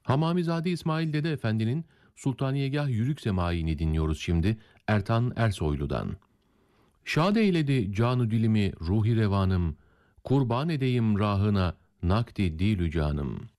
Hamamizade İsmail Dede Efendi'nin Sultaniyegah Yürük Semai'ni dinliyoruz şimdi Ertan Ersoylu'dan. Şad eyledi canu dilimi ruhi revanım, kurban edeyim rahına nakdi dilü canım.